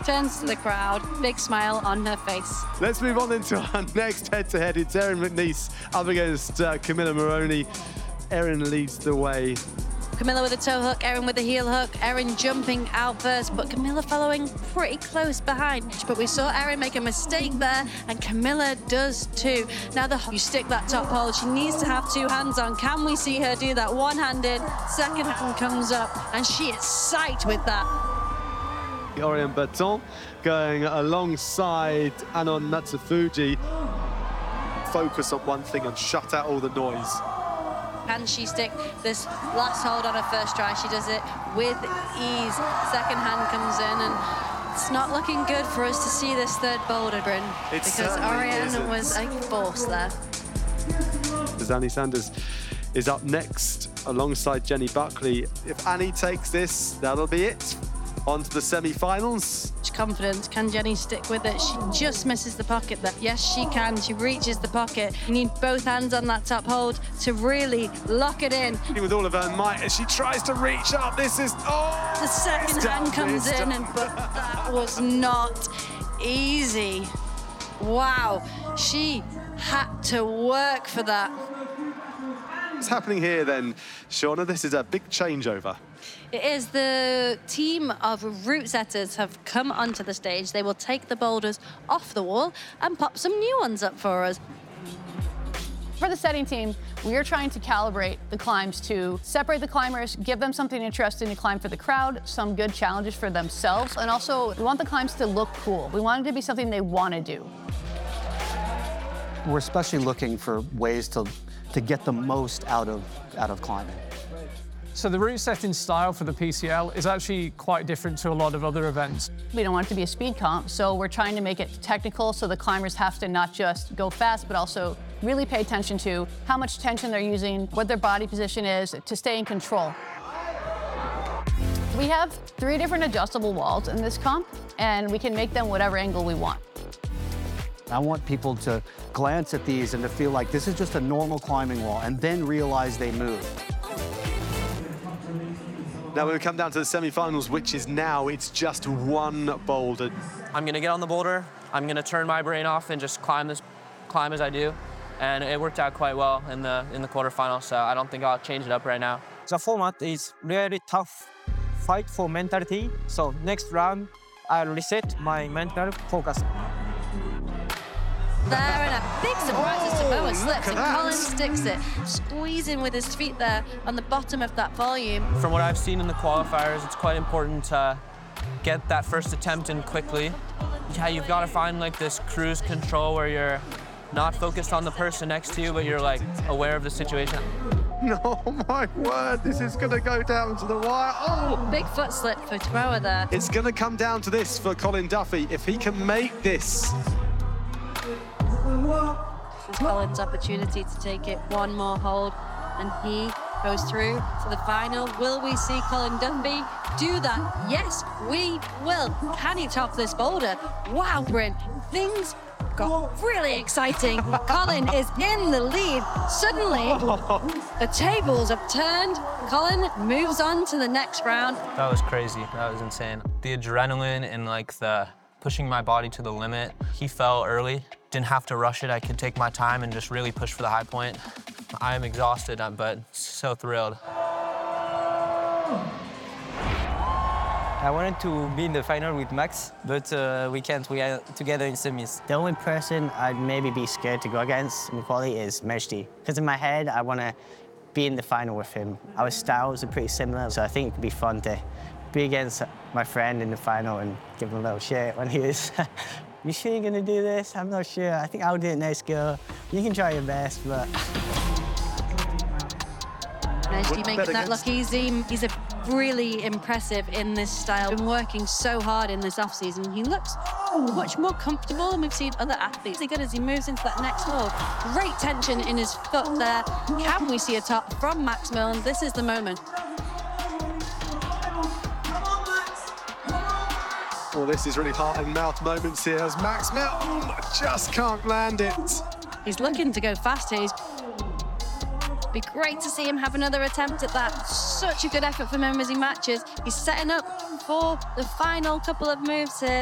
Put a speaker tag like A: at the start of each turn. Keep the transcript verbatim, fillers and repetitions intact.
A: turns to the crowd, big smile on her face.
B: Let's move on into our next head-to-head. It's Erin McNeice up against uh, Camilla Moroni. Erin leads the way.
A: Camilla with a toe hook, Erin with a heel hook, Erin jumping out first, but Camilla following pretty close behind. But we saw Erin make a mistake there, and Camilla does too. Now the you stick that top hold, she needs to have two hands on. Can we see her do that? One-handed, second hand comes up, and she is psyched with that.
B: Orion Berton going alongside Anon Natsufuji. Focus on one thing and shut out all the noise.
A: Can she stick this last hold on her first try? She does it with ease. Second hand comes in, and it's not looking good for us to see this third boulder, Bryn,
B: It's
A: because Orion
B: isn't.
A: was a force there.
B: Annie Sanders is up next alongside Jenny Buckley. If Annie takes this, that'll be it. On to the semi-finals.
A: Confident. Can Jenny stick with it? She just misses the pocket there. Yes, she can. She reaches the pocket. You need both hands on that top hold to really lock it in.
B: With all of her might as she tries to reach up. This is, oh!
A: The second hand comes in, and but that was not easy. Wow, she had to work for that.
B: What's happening here then, Shauna? This is a big changeover.
A: It is. The team of route setters have come onto the stage. They will take the boulders off the wall and pop some new ones up for us.
C: For the setting team, we are trying to calibrate the climbs to separate the climbers, give them something interesting to climb for the crowd, some good challenges for themselves, and also we want the climbs to look cool. We want it to be something they want to do.
D: We're especially looking for ways to, to get the most out of, out of climbing.
E: So the route setting style for the P C L is actually quite different to a lot of other events.
C: We don't want it to be a speed comp, so we're trying to make it technical so the climbers have to not just go fast, but also really pay attention to how much tension they're using, what their body position is, to stay in control. We have three different adjustable walls in this comp, and we can make them whatever angle we want.
D: I want people to glance at these and to feel like this is just a normal climbing wall, and then realize they move.
B: Now we come down to the semi-finals, which is now, it's just one boulder.
F: I'm gonna get on the boulder, I'm gonna turn my brain off and just climb this, climb as I do. And it worked out quite well in the, in the quarterfinals, so I don't think I'll change it up right now.
G: The format is really tough fight for mentality, so next round, I'll reset my mental focus.
A: There, and a big surprise as Samoa
B: Oh,
A: slips, and
B: that.
A: Colin sticks it, squeezing with his feet there on the bottom of that volume.
F: From what I've seen in the qualifiers, it's quite important to get that first attempt in quickly. Yeah, you've got to find like this cruise control where you're not focused on the person next to you, but you're like aware of the situation.
B: No, my word, this is gonna go down to the wire. Oh!
A: Big foot slip for Samoa there.
B: It's gonna come down to this for Colin Duffy. If he can make this,
A: This is Colin's opportunity to take it one more hold, and he goes through to the final. Will we see Colin Dunby do that? Yes, we will. Can he top this boulder? Wow, Bryn, things got really exciting. Colin is in the lead. Suddenly, the tables have turned. Colin moves on to the next round.
F: That was crazy, that was insane. The adrenaline and like the pushing my body to the limit. He fell early, didn't have to rush it. I could take my time and just really push for the high point. I am exhausted, but so thrilled.
G: I wanted to be in the final with Max, but uh, we can't. We are together in semis.
H: The only person I'd maybe be scared to go against in quality is Mejdi. Because in my head, I want to be in the final with him. Our styles are pretty similar, so I think it'd be fun to be against my friend in the final and give him a little shit when he was, you sure you're gonna do this? I'm not sure. I think I'll do it next go. You can try your best, but...
A: Mejdi making that look easy. He's a really impressive in this style. Been working so hard in this off-season. He looks much more comfortable than we've seen other athletes. As good as he moves into that next hold. Great tension in his foot there. Can we see a top from Max Milne? This is the moment.
B: well, this is really heart and mouth moments here as Max Milne just can't land it.
A: He's looking to go fast here. He's Be great to see him have another attempt at that. Such a good effort from him as he matches. He's setting up for the final couple of moves here.